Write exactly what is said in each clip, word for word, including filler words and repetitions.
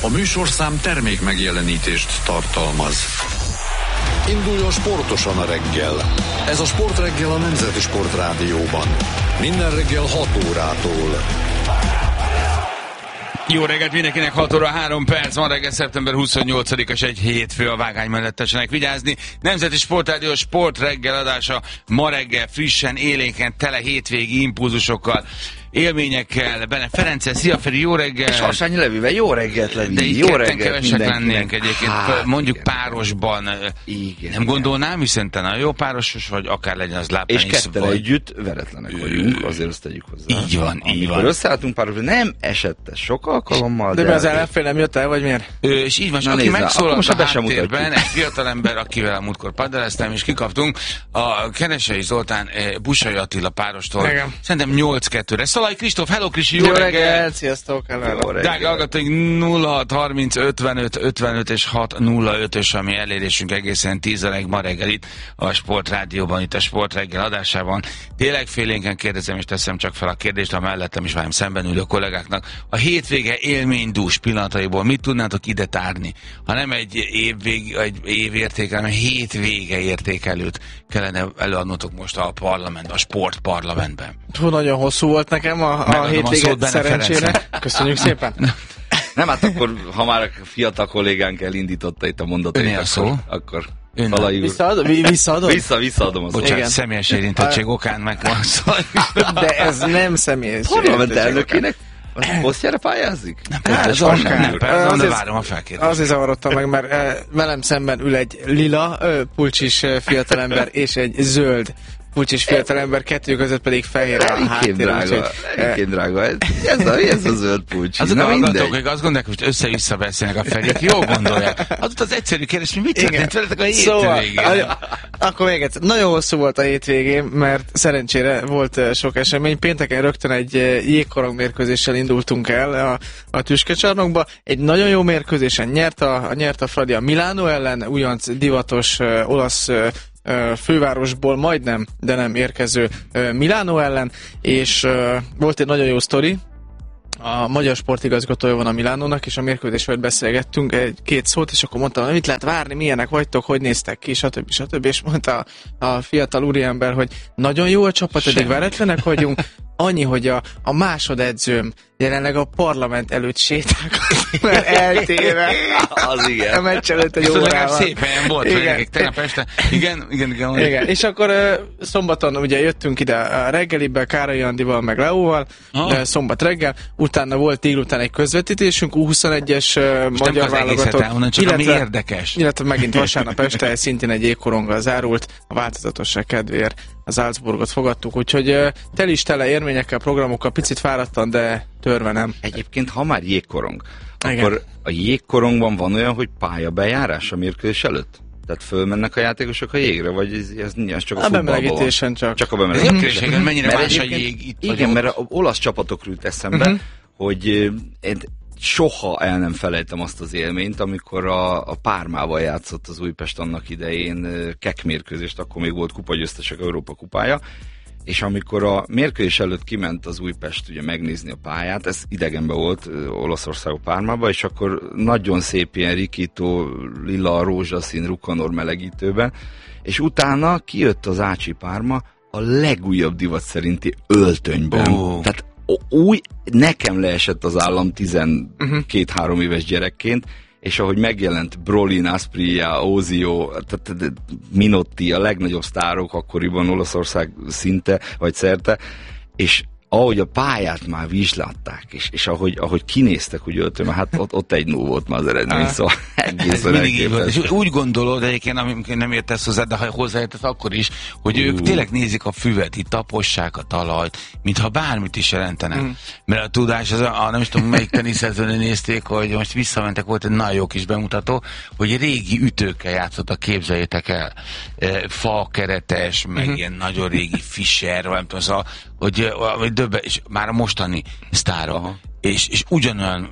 A műsorszám termék megjelenítést tartalmaz. Induljon sportosan a reggel. Ez a Sportreggel a Nemzeti Sportrádióban. Minden reggel hat órától. Jó reggelt mindenkinek, hat óra három perc, van reggel szeptember huszonnyolcadika, és egy hétfő a vágány mellett tessenek vigyázni. Nemzeti Sportrádió Sport reggel adása ma reggel frissen, élénken, tele hétvégi impulzusokkal, élményekkel, benne Ferenccel, szia Feri, jó reggel! És Harsányi Levivel, jó reggelt Levi, de jó reggelt kevesek mindenkinek. lennénk egyébként, hát, mondjuk igen. Párosban, igen, nem gondolnám, hiszen te nagyon jó párosos vagy, akár legyen az lábán és is, ketten vagy... együtt veretlenek vagyunk, azért azt tegyük hozzá. Így van, így Amikor van. összeálltunk párosban, nem esett ez sok alkalommal, De, de... de az ellenfél nem jött el, vagy miért? Ö, és így van, és Na aki nézd, megszólalt most a be sem háttérben, mutatjuk. egy fiatalember, akivel múltkor paddeleztem, és kikaptunk, a Kenesei Zoltán eh, Busai Attila párostól. Igen. Szerintem nyolc kettőre. Szalai Kristóf, hello Krisi, jó, Jó reggel! reggelt, sziasztok, hello. Jó reggelt. Drága hallgatóink, nulla hat harminc ötvenöt ötvenöt és hat nulla ötös, ami elérésünk egészen tízeleg ma reggel itt a Sportrádióban, itt a Sportreggel adásában. Tényleg félénken kérdezem, és teszem csak fel a kérdést, a mellettem is velem szemben ülő kollégáknak. A hétvége élménydús pillanataiból mit tudnátok ide tárni? Ha nem egy évvég, egy évértékel, hanem hétvége értékelőt kellene előadnotok most a parlament, a sportparlamentben. Hú, nagyon hosszú volt nekem a, a Megadom a hétvége szót benne szerencsére. Ferencnek. Köszönjük szépen. Nem, hát akkor, ha már a fiatal kollégánk elindította itt a mondatait, Öné a akkor, szó. akkor Ön Szalai úr. Visszaadod? Vi- Visszaadod? Vissza, visszaadom az Bocsánat, Igen. személyes érintettség okán meg van Szalai. De ez nem személyes. parlament értesek. elnökének a posztjára pályázik? Hát, Ez akár. Harsányi Nem, úr. persze, de Azért- várom a felkérdést. Azért zavarodtam meg, mert eh, velem szemben ül egy lila eh, pulcsis eh, fiatalember és egy zöld pulcsis fiatalember, kettő között pedig fehér a Elikém háttér. drága, úgyhogy, eh, elikém drága, ez, ez, a, ez a zöld pulcsi. Azok a Na hallgatók, mindegy. hogy azt gondolják, hogy össze-vissza beszélnek a fegyek, jól gondolják. Az az egyszerű kérdés, hogy mit történt veletek a Szóval, hétvégén? akkor még egyszer. Nagyon hosszú volt a hétvégén, mert szerencsére volt eh, sok esemény. Pénteken rögtön egy eh, jégkorong mérkőzéssel indultunk el a, a tüskecsarnokba. Egy nagyon jó mérkőzésen nyert a, a, nyert a Fradi a Milánó ellen, újonc divatos eh, olasz eh, eh, fővárosból majdnem, de nem érkező eh, Milánó ellen, és eh, volt egy nagyon jó sztori. A magyar sportigazgatója van a Milánónak, és a mérkőzés előtt beszélgettünk egy-két szót, és akkor mondtam, mit lehet várni, milyenek vagytok, hogy néztek ki, stb. stb. És mondta a, a fiatal úriember, hogy nagyon jó a csapat, eddig veretlenek vagyunk, annyi, hogy a, a másodedzőm jelenleg a parlament előtt sétálkodik, mert eltéve Az a igen. meccs előtt egy Ez legalább órával. szép helyen volt, Igen. gyerekek, tegnap este. Igen, igen, igen. Igen, és akkor uh, szombaton ugye jöttünk ide a reggelibe, Károly Andival, meg Leóval, Ah. uh, szombat reggel, utána volt délután egy közvetítésünk, U huszonegyes uh, Most nem magyar kell az egészet válogatott, elmondani, csak ami érdekes. illetve megint vasárnap este szintén egy jégkoronggal zárult, a változatosság kedvéért az Salzburgot fogadtuk, úgyhogy uh, tel is tele élményekkel, programokkal, picit fáradtan, de törve nem. Egyébként, ha már jégkorong, Igen. akkor a jégkorongban van olyan, hogy pályabejárás a mérkőzés előtt? Tehát fölmennek a játékosok a jégre, vagy ez, ez, ez csak a, A futballban van? bemelegítésen csak. Csak a Ez bemelegítésen. érdekes, mennyire Mert más a egyébként- jég itt vagy Igen, ott. mert az olasz csapatokról jut eszembe, Mhm. hogy euh, én soha el nem felejtem azt az élményt, amikor a, a Pármával játszott az Újpest annak idején euh, kekmérkőzést, akkor még volt kupagyőztesek Európa kupája, és amikor a mérkőzés előtt kiment az Újpest ugye megnézni a pályát, ez idegenben volt, ö, Olaszország Pármába, és akkor nagyon szép ilyen rikító, lila, rózsaszín rukanor melegítőben, és utána kijött az Ácsi Párma a legújabb divat szerinti öltönyben. Ó. Tehát o- új, nekem leesett az állam tizenkét-három éves gyerekként, és ahogy megjelent Brolin, Asprilla, Ozio, tehát Minotti, a legnagyobb sztárok akkoriban Olaszország szinte, vagy szerte, és ahogy a pályát már vizslatták, és, és ahogy, ahogy kinéztek, hogy öltöm, hát ott, ott egy null volt már az eredmény, szóval Ez egészen mindig így volt. És elképesztő. úgy gondolod egyébként, amikor nem értesz hozzá, de ha hozzáértesz, akkor is, hogy ők tényleg nézik a füvet, itt tapossák a talajt, mintha bármit is jelentenek. Mm. Mert a tudás, az a, a, nem is tudom, melyik teniszezőnél nézték, hogy most visszamentek, volt egy nagyon jó kis bemutató, hogy régi ütőkkel játszottak, képzeljétek el. E, fa keretes, meg mm-hmm. ilyen nagyon régi Fischer, vagy nem tudom, szóval, hogy, hogy döbben, és már a mostani sztárok. És, és ugyanolyan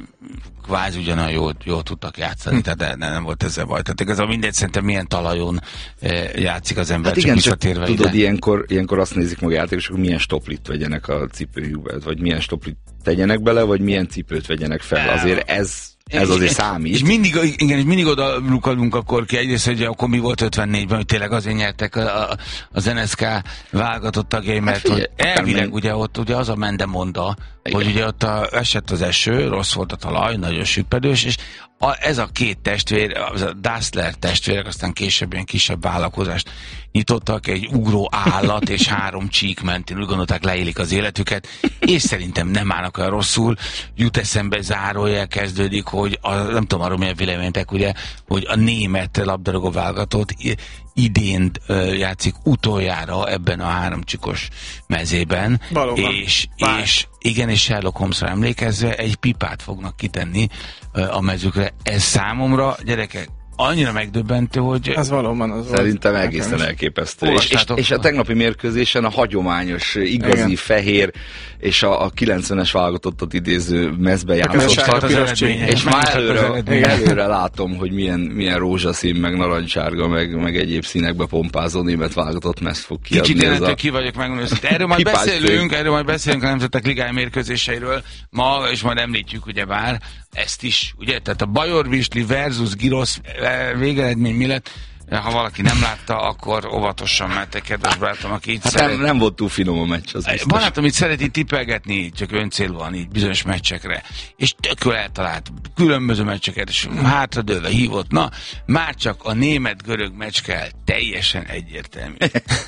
kvázi ugyanolyan jól, jól tudtak játszani, hm. tehát nem, nem volt ezzel baj. Tehát igazából mindegy, szerintem milyen talajon e, játszik az ember, Hát csak igen, csak visszatérve tudod, ide. ilyenkor, ilyenkor azt nézik meg a játékosok, milyen stoplit vegyenek a cipőjükbe, vagy milyen stoplit tegyenek bele, vagy milyen cipőt vegyenek fel. Azért ez Ez azért számít. És mindig, igen, és mindig oda lukadunk akkor ki egyrészt, hogy akkor mi volt ötvennégyben, hogy tényleg azért nyertek a, a, az en es ká válogatott tagjai, mert hát figyelj, hogy elvileg ugye ott ugye az a mendemonda, igen, hogy ugye ott a, esett az eső, rossz volt a talaj, nagyon süppedős, és a, ez a két testvér, az a Dassler testvérek, aztán később ilyen kisebb vállalkozást nyitottak, egy ugró állat és három csík mentén, úgy gondolták, leélik az életüket, és szerintem nem állnak olyan rosszul. Jut eszembe, zárójel kezdődik, hogy a, nem tudom arról milyen véleménytek, ugye, hogy a német labdarúgó válogatott idén uh, játszik utoljára ebben a háromcsikos mezében. Valóban. És, és igen, és Sherlock Holmesra emlékezve egy pipát fognak kitenni uh, a mezükre. Ez számomra, gyerekek, annyira megdöbbentő, hogy... Ez valóban az Szerintem volt. Egészen elképesztő. És, és, és a tegnapi mérkőzésen a hagyományos, igazi, igen, fehér, és a, a kilencvenes válogatottat idéző mezbe játszottak. És már előre, előre látom, hogy milyen, milyen rózsaszín, meg narancssárga, meg, meg egyéb színekbe pompázó német válogatott mez fog kiadni. Kicsit jelentő ki vagyok megmondani. Erről majd beszélünk, erről majd beszélünk a Nemzetek Ligája mérkőzéseiről ma, és majd említjük ugye bár ezt is, ugye? Tehát a Bajor Visli versus Girosz végeredmény mi lett? Ha valaki nem látta, akkor óvatosan mentek, kedves barátom, aki így hát szeret... nem, nem volt túl finom a meccs, az biztos. Barátom, itt szereti tippelgetni, csak öncélúan így bizonyos meccsekre. És tökül eltalált különböző meccseket, és hátradőlve hívott. Na, már csak a német-görög meccs kell, teljesen egyértelmű.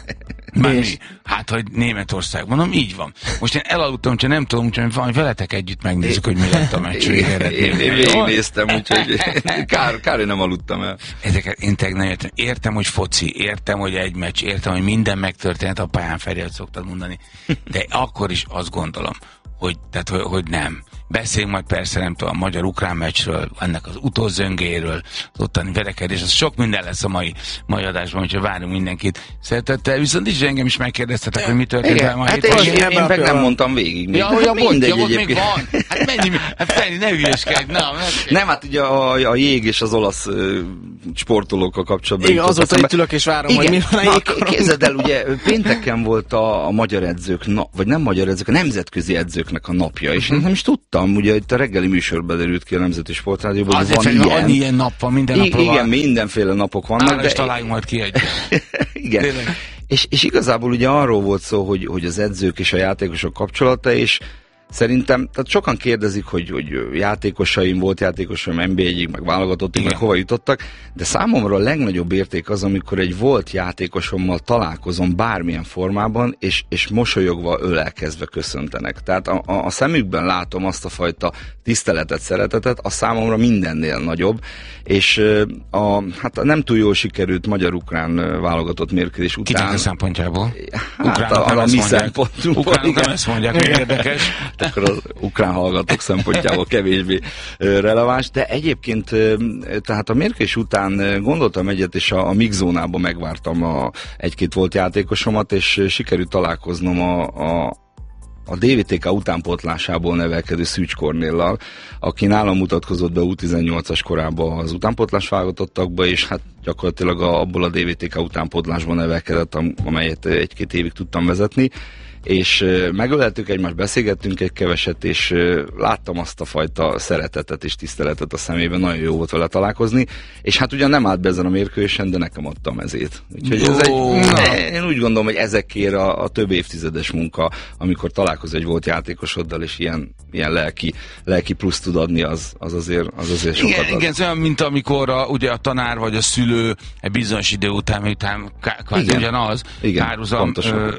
Mármi, hát, hogy Németország. Mondom, így van. Most én elaludtam, csak nem tudom, úgyhogy valami veletek együtt megnézzük, hogy mi lett a meccs végeredmény. Én, én végignéztem, úgyhogy kár, kár, hogy nem aludtam el. Ezeket én tényleg nem értem. Értem, hogy foci, értem, hogy egy meccs, értem, hogy minden megtörténhet a pályán felé, hogy szoktad mondani. De akkor is azt gondolom, hogy, tehát, hogy, hogy nem. Beszéljünk majd persze, nem tudom, a magyar-ukrán meccsről, ennek az utózöngéről, az ottani verekedés, az sok minden lesz a mai, mai adásban, úgyhogy várunk mindenkit szeretettel. Viszont is engem is megkérdeztetek, hogy mi történt el ma hát én, én, én meg nem mondtam végig. Ja, ja, mindegy, ja, még van. Hát mennyi, hát Feri, ne hülyeskedj, na. Nem, hát ugye a, a jég és az olasz uh, sportolókkal kapcsolatban. Igen, azóta itt ülök és várom, igen, hogy mi van a jégkoron. Képzeld el, ugye pénteken volt a, a magyar edzők, na, vagy nem magyar edzők, a nemzetközi edzőknek a napja, és én nem is tudtam, ugye itt a reggeli műsorban derült ki a Nemzeti Sportrádióban, hogy van ilyen. Annyi ilyen nap van, minden napról igen, van. Mindenféle napok vannak. Ára de... is találjunk majd ki egyet. Igen. És, és igazából ugye arról volt szó, hogy, hogy az edzők és a játékosok kapcsolata, és szerintem, tehát sokan kérdezik, hogy, hogy játékosaim, volt játékosaim en bé egyig, meg válogatottig, meg hova jutottak, de számomra a legnagyobb érték az, amikor egy volt játékosommal találkozom bármilyen formában, és, és mosolyogva, ölelkezve köszöntenek. Tehát a, a, a szemükben látom azt a fajta tiszteletet, szeretetet, a számomra mindennél nagyobb, és a, hát a nem túl jól sikerült magyar-ukrán válogatott mérkőzés után... Kinek a szempontjából? Hát a, a, a mi szempontunkból. Ukránok nem ezt mondják, hogy érdekes. Akkor az ukrán hallgatók szempontjából kevésbé releváns, de egyébként tehát a mérkőzés után gondoltam egyet, és a, a mixzónában megvártam a egy-két volt játékosomat, és sikerült találkoznom a, a a dé vé té ká utánpótlásából nevelkedő Szűcs Kornéllal, aki nálam mutatkozott be u tizennyolcas korában az utánpótlás válogatottakba, és hát gyakorlatilag a, abból a dé vé té ká utánpótlásból nevelkedett, amelyet egy-két évig tudtam vezetni, és megöleltük egymást, beszélgettünk egy keveset, és láttam azt a fajta szeretetet és tiszteletet a szemében, nagyon jó volt vele találkozni, és hát ugyan nem állt be ezen a mérkőzésen, de nekem adta a mezét. Úgyhogy ez egy, én úgy gondolom, hogy ezekért a, a több évtizedes munka, amikor találkozol egy volt játékosoddal, és ilyen, ilyen lelki, lelki plusz tud adni, az, az, azért, az azért sokat igen, ad. Igen, ez olyan, mint amikor a, ugye a tanár vagy a szülő egy bizonyos idő után, miután kvázi ugyanaz, párhuzam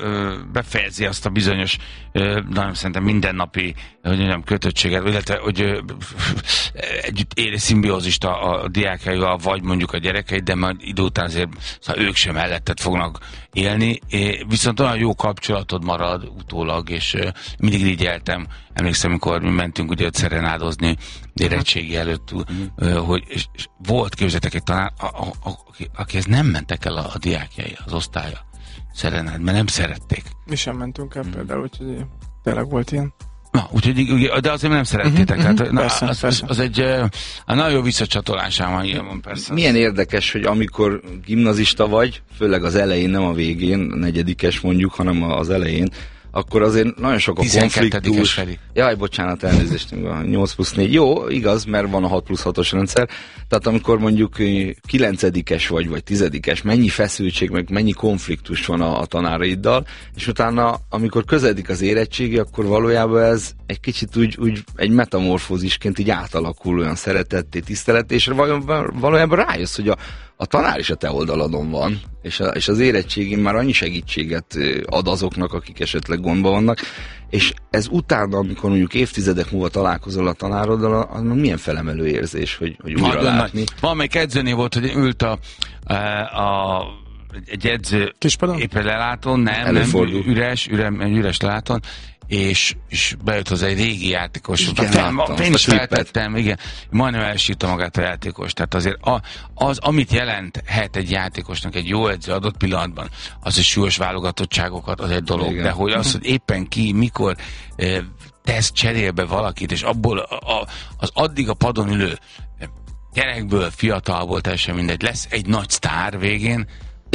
befejezi azt a bizonyos, nagyon szerintem mindennapi, hogy mondjam, kötöttséget, illetve, hogy ö, együtt éli szimbiózist a, a diákjaival, vagy mondjuk a gyerekeit, de majd idő után azért szóval ők sem melletted fognak élni, é, viszont olyan jó kapcsolatod marad utólag, és ö, mindig irigyeltem, emlékszem, amikor mi mentünk ugye szerenádozni érettségi előtt, ö, hogy és, és volt, képzeljétek egy tanár, a, a, a, aki, akihez nem mentek el a, a diákjai, az osztálya szerenád, mert nem szerették. Mi sem mentünk el például, úgyhogy tényleg volt ilyen. Na, úgyhogy, de azért nem szerettétek. Uh-huh, tehát, na, persze, az, persze. Az, az egy a nagyon jó visszacsatolásán van, ilyen van persze. Milyen érdekes, hogy amikor gimnazista vagy, főleg az elején, nem a végén, negyedikes mondjuk, hanem az elején, akkor azért nagyon sok a konfliktus. Jaj, bocsánat, elnézést, a nyolc plusz négy. Jó, igaz, mert van a hat plusz hatos rendszer. Tehát amikor mondjuk kilencedikes vagy, vagy tizedikes, mennyi feszültség, meg mennyi konfliktus van a, a tanáraiddal, és utána, amikor közeledik az érettségi, akkor valójában ez egy kicsit úgy, úgy egy metamorfózisként így átalakul olyan szeretetté, tiszteletté, és valójában rájössz, hogy a, a tanár is a te oldaladon van, és, a, és az érettségén már annyi segítséget ad azoknak, akik esetleg gondban vannak, és ez utána, amikor mondjuk évtizedek múlva találkozol a tanároddal, az milyen felemelő érzés, hogy, hogy újra Nagyon látni. Nagy. Van még edzőnél volt, hogy ült a, a, a egy edző éppen lelátón, nem, nem, üres, üres, üres lelátón, és, és bejött hozzá egy régi játékos. Igen, fel, láttam, én is feltettem, igen, majdnem elsírta magát a játékos. Tehát azért a, az, amit jelenthet egy játékosnak egy jó edző adott pillanatban, az, hogy súlyos válogatottságokat, az egy dolog, igen. De hogy az, hogy éppen ki, mikor eh, tesz cserélbe valakit, és abból a, a, az addig a padon ülő gyerekből, fiatalból, teljesen mindegy, lesz egy nagy sztár végén,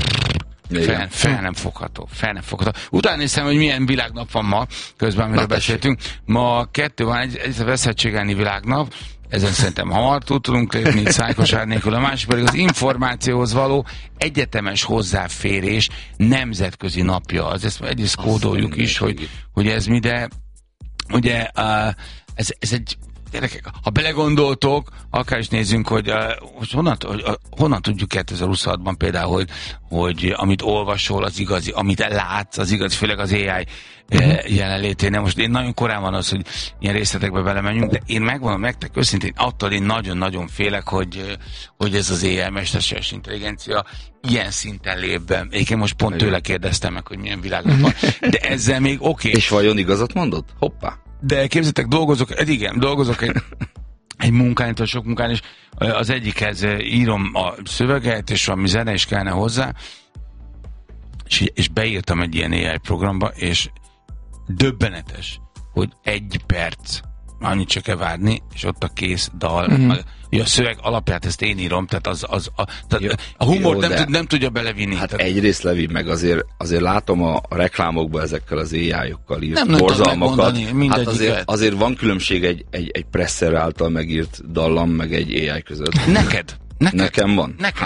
Fel, fel nem fogható, fel nem fogható. Utána néztem, hogy milyen világnap van ma, közben, amiről beszéltünk. Ma kettő van, egy, egy a veszettségelni világnap, ezen szerintem hamar tudunk lépni, szájkosár nélkül. A másik pedig az információhoz való egyetemes hozzáférés nemzetközi napja. Az ezt egyrészt kódoljuk is, hogy, hogy ez mi, de ugye uh, ez, ez egy gyerekek, ha belegondoltok, akár is nézzünk, hogy, uh, hogy, honnan, hogy uh, honnan tudjuk kétezer-huszonhatban például, hogy, hogy amit olvasol, az igazi, amit látsz, az igazi, főleg az á i uh-huh. jelenlétén. Most én nagyon korán van az, hogy ilyen részletekbe belemenjünk, de én megmondom nektek őszintén, attól én nagyon-nagyon félek, hogy, hogy ez az á i, mesterséges intelligencia ilyen szinten lép be. Egyébként most pont tőle kérdeztem meg, hogy milyen világban van. De ezzel még oké. Okay. És vajon igazat mondott? Hoppá! De képzeljétek, dolgozok, igen, dolgozok egy, egy munkán, vagy sok munkán, és az egyikhez írom a szöveget, és valami zene is kellene hozzá, és, és beírtam egy ilyen á i programba, és döbbenetes, hogy egy perc, annyit csak kell várni, és ott a kész dal. Mm-hmm. A, a szöveg alapját ezt én írom, tehát az, az, a, tehát jó, a humor nem, tud, nem tudja belevinni. Hát tehát... egyrészt Levi, meg azért, azért látom a reklámokban ezekkel az á i-okkal írt nem borzalmakat. Hát azért, azért van különbség egy, egy, egy presser által megírt dallam, meg egy á i között. Neked? Neked? Nekem van. Neked.